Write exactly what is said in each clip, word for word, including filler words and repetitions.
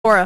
Korra.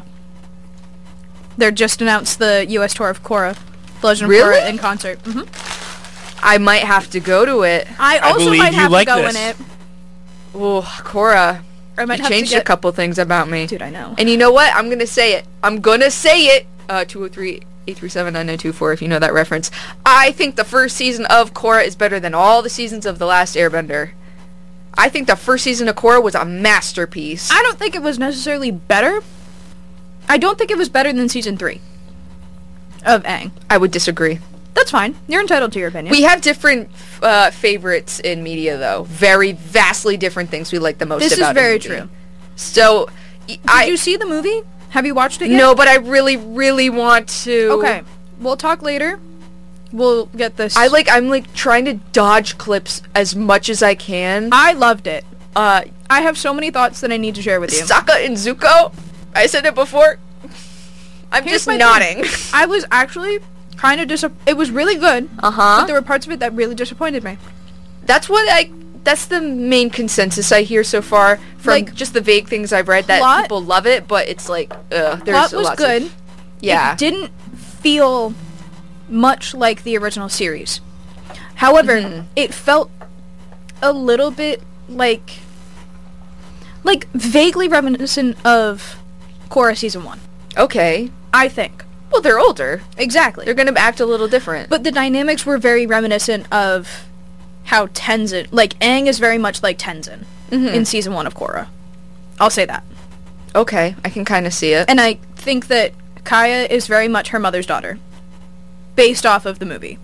They just announced the U S tour of Korra. The Legend of Really? Korra in concert. hmm I might have to go to it. I I also believe might you have like to go this. in it. Oh, Korra. I might You have changed to get... a couple things about me. Dude, I know. And you know what? I'm gonna say it. I'm gonna say it. Uh, two oh three, eight three seven, nine nine two four, if you know that reference. I think the first season of Korra is better than all the seasons of The Last Airbender. I think the first season of Korra was a masterpiece. I don't think it was necessarily better. I don't think it was better than season three of Aang. I would disagree. That's fine. You're entitled to your opinion. We have different uh, favorites in media, though. Very vastly different things we like the most This is about a very movie. true. So, y- Did I you see the movie? Have you watched it yet? no, but I really, really want to. Okay. We'll talk later. We'll get this. I like. I'm like trying to dodge clips as much as I can. I loved it. Uh, I have so many thoughts that I need to share with you. Sokka and Zuko. I said it before. I'm Here's just my nodding. thing. I was actually kind of disappointed. It was really good, Uh but huh. there were parts of it that really disappointed me. That's what I. That's the main consensus I hear so far from Like, just the vague things I've read. That plot- people love it, but it's like, uh, there's Plot a was lot good. Of, yeah. It didn't feel much like the original series. However, Mhm. it felt a little bit like like vaguely reminiscent of Korra season one. Okay. I think. Well, they're older. Exactly. They're gonna act a little different. But the dynamics were very reminiscent of how Tenzin, like Aang is very much like Tenzin Mhm. in season one of Korra. I'll say that. Okay, I can kind of see it. And I think that Kaya is very much her mother's daughter, based off of the movie.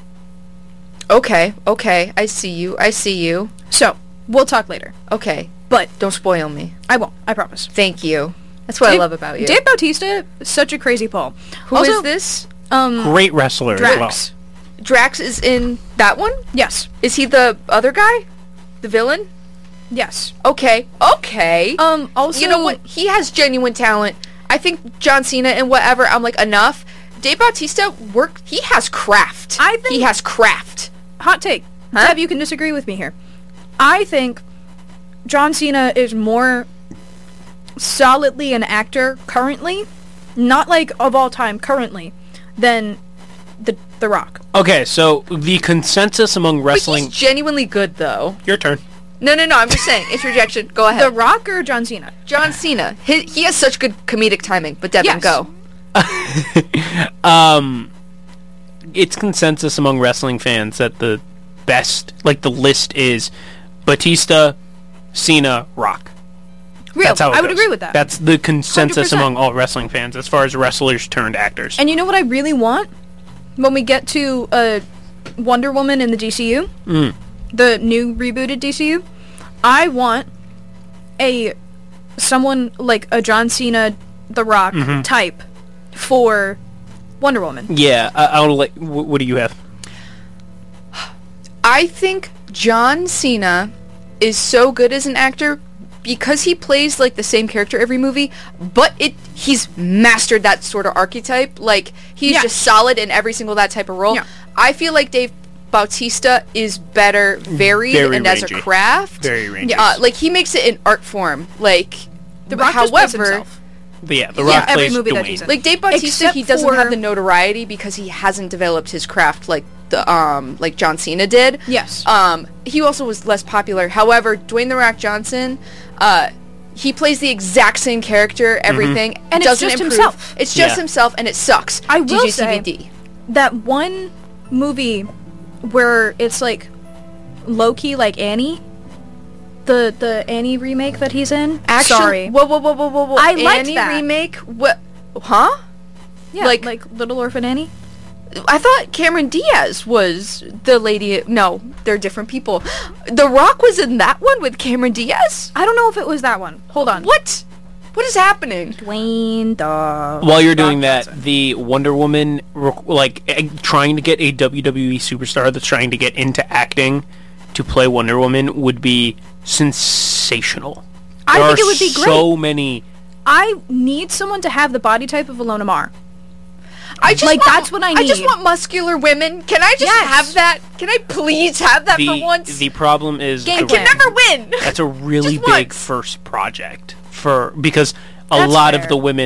Okay, okay, I see you. I see you. So, we'll talk later. Okay, But don't spoil me. I won't, I promise. Thank you. That's what I Dave- love about you. Dave Bautista, such a crazy pull. Who is also, this? Um, Great wrestler as well. Drax. Drax is in that one? Yes. Is he the other guy? The villain? Yes. Okay, okay. Um, also... you know what? He has genuine talent. I think John Cena and whatever, I'm like, enough. Dave Bautista, work. He has craft. I think- He has craft. Hot take. Huh? Deb, you can disagree with me here. I think John Cena is more solidly an actor currently, not like of all time currently, than the The Rock. Okay, so the consensus among But wrestling... he's genuinely good, though. Your turn. No, no, no, I'm just saying. Interjection. Go ahead. The Rock or John Cena? John Cena. He, he has such good comedic timing. But Devin, Yes. go. um, it's consensus among wrestling fans that the best, like the list is Batista, Cena, Rock. Real. That's how it I would goes. agree with that. That's the consensus one hundred percent. among all wrestling fans as far as wrestlers turned actors. And you know what I really want? When we get to uh, Wonder Woman in the D C U, Mm. the new rebooted D C U, I want a someone like a John Cena, The Rock Mhm. type for Wonder Woman. Yeah, I, I'll like. Wh- what do you have? I think John Cena is so good as an actor because he plays like the same character every movie, but it he's mastered that sort of archetype. Like he's Yeah. just solid in every single that type of role. Yeah. I feel like Dave Bautista is better varied Very and as a rangy. craft. Very rangy. Uh, like he makes it in art form. Like The Rock just plays however, himself. But yeah, The Yeah, Rock every plays movie that Dwayne. he's in. like Dave Bautista, Except he doesn't for- have the notoriety because he hasn't developed his craft like the um like John Cena did. Yes. Um, he also was less popular. However, Dwayne the Rock Johnson, uh, he plays the exact same character, everything, And it's doesn't just improve. himself. It's just Yeah. himself, and it sucks. I will D J say- T V D. That one movie where it's like low-key like Annie, the the Annie remake that he's in. Actually, Sorry. Whoa, whoa, whoa, whoa, whoa, whoa. I liked Annie that. remake. What? Huh? Yeah, like- like, Little Orphan Annie. I thought Cameron Diaz was the lady. No, they're different people. The Rock was in that one with Cameron Diaz. I don't know if it was that one. Hold on. What? What is happening? Dwayne the While you're doing Rock that, Johnson. the Wonder Woman, rec- like eh, trying to get a W W E superstar that's trying to get into acting to play Wonder Woman would be sensational. I There think are it would be great. so many. I need someone to have the body type of Ilona Mar. I just Like, want, that's what I I just need. want muscular women. Can I just Yes. have that? Can I please have that The for once? the problem is Game I the- can plan. never win. that's a really Just big once. first project for because a That's lot fair. of the women